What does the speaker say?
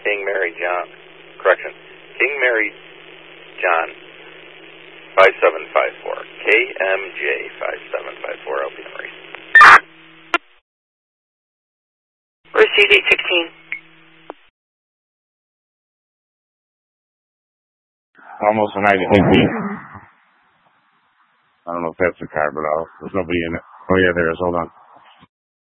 King Mary John. Correction. King Mary John 5754. KMJ 5754 LP Marie. Where's CD16? Almost a 96 feet. I don't know if that's the car, but there's nobody in it. Oh yeah, there is. Hold on.